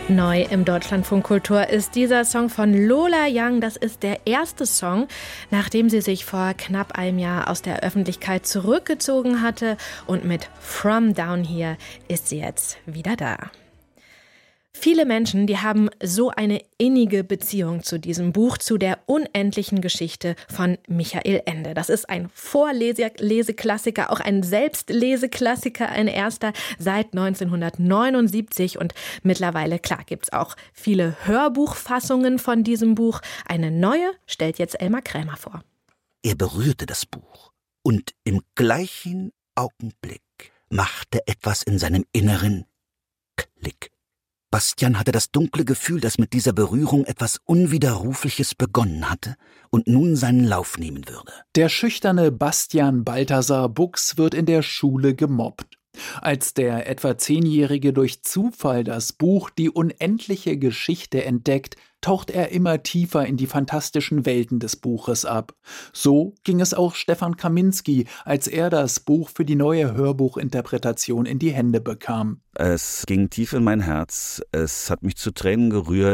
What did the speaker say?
Neu im Deutschlandfunk Kultur ist dieser Song von Lola Young. Das ist der erste Song, nachdem sie sich vor knapp einem Jahr aus der Öffentlichkeit zurückgezogen hatte. Und mit From Down Here ist sie jetzt wieder da. Viele Menschen, die haben so eine innige Beziehung zu diesem Buch, zu der unendlichen Geschichte von Michael Ende. Das ist ein Vorleseklassiker, auch ein Selbstleseklassiker, ein erster seit 1979. Und mittlerweile, klar, gibt's auch viele Hörbuchfassungen von diesem Buch. Eine neue stellt jetzt Elmar Krämer vor. Er berührte das Buch und im gleichen Augenblick machte etwas in seinem Inneren Klick. Bastian hatte das dunkle Gefühl, dass mit dieser Berührung etwas Unwiderrufliches begonnen hatte und nun seinen Lauf nehmen würde. Der schüchterne Bastian Balthasar Buchs wird in der Schule gemobbt. Als der etwa 10-Jährige durch Zufall das Buch Die unendliche Geschichte entdeckt, taucht er immer tiefer in die fantastischen Welten des Buches ab. So ging es auch Stefan Kaminski, als er das Buch für die neue Hörbuchinterpretation in die Hände bekam. Es ging tief in mein Herz, es hat mich zu Tränen gerührt.